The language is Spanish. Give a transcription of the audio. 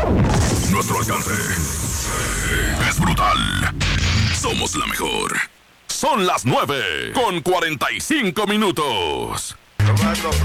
Nuestro alcance es brutal. Somos la mejor. Son las 9:45.